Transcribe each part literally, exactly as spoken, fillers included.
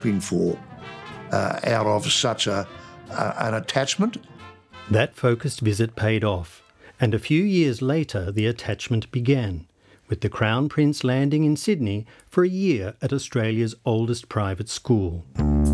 hoping for uh, out of such a, uh, an attachment. That focused visit paid off, and a few years later the attachment began, with the Crown Prince landing in Sydney for a year at Australia's oldest private school.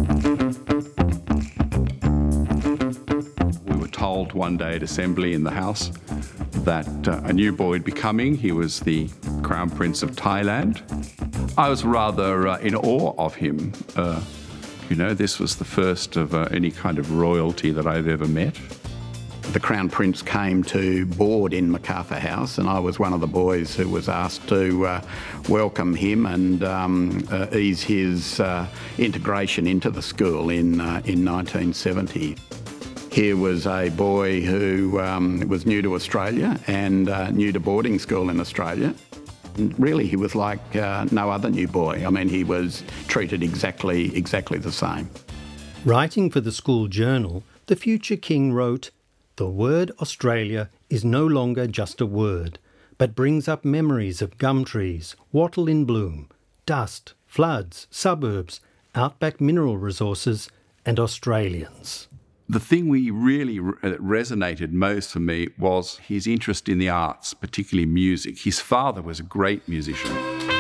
We were told one day at Assembly in the House that uh, a new boy would be coming. He was the Crown Prince of Thailand. I was rather uh, in awe of him. Uh, you know, this was the first of uh, any kind of royalty that I've ever met. The Crown Prince came to board in Macarthur House, and I was one of the boys who was asked to uh, welcome him and um, uh, ease his uh, integration into the school in, uh, in nineteen seventy. Here was a boy who um, was new to Australia and uh, new to boarding school in Australia. And really, he was like uh, no other new boy. I mean, he was treated exactly, exactly the same. Writing for the school journal, the future king wrote, "The word Australia is no longer just a word, but brings up memories of gum trees, wattle in bloom, dust, floods, suburbs, outback mineral resources, and Australians." The thing we really re- resonated most for me was his interest in the arts, particularly music. His father was a great musician.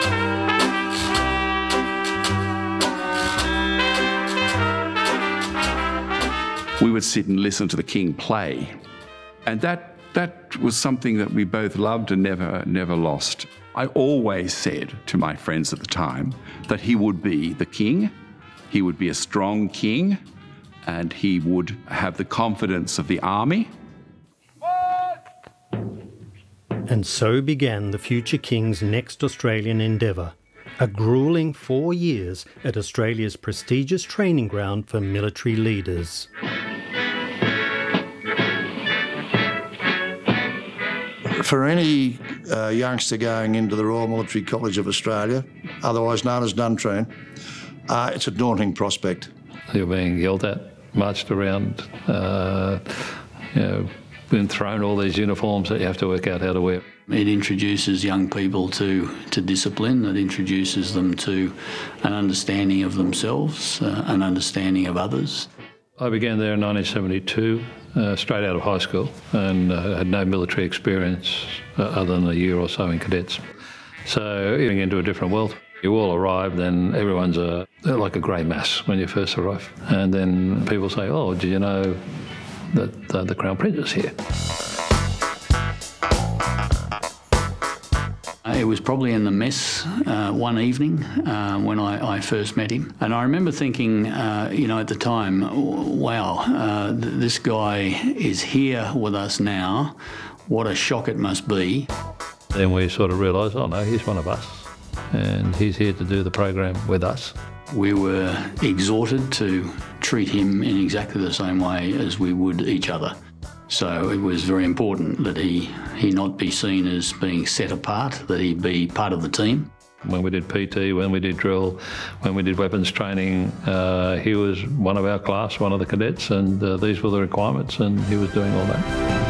We would sit and listen to the King play, and that that was something that we both loved and never never lost. I always said to my friends at the time that he would be the king, he would be a strong king, and he would have the confidence of the army. And so began the future king's next Australian endeavour, a gruelling four years at Australia's prestigious training ground for military leaders. For any uh, youngster going into the Royal Military College of Australia, otherwise known as Duntroon, uh, it's a daunting prospect. You're being yelled at, marched around, uh, you know, been thrown all these uniforms that you have to work out how to wear. It introduces young people to, to discipline, it introduces them to an understanding of themselves, uh, an understanding of others. I began there in nineteen seventy-two, uh, straight out of high school, and uh, had no military experience uh, other than a year or so in cadets. So getting into a different world. You all arrive, then everyone's a, like a grey mass when you first arrive. And then people say, "Oh, do you know that uh, the Crown Prince is here?" It was probably in the mess uh, one evening uh, when I, I first met him. And I remember thinking, uh, you know, at the time, wow, uh, th this guy is here with us now. What a shock it must be. Then we sort of realised, oh no, he's one of us, and he's here to do the program with us. We were exhorted to treat him in exactly the same way as we would each other. So it was very important that he, he not be seen as being set apart, that he be part of the team. When we did P T, when we did drill, when we did weapons training, uh, he was one of our class, one of the cadets, and uh, these were the requirements, and he was doing all that.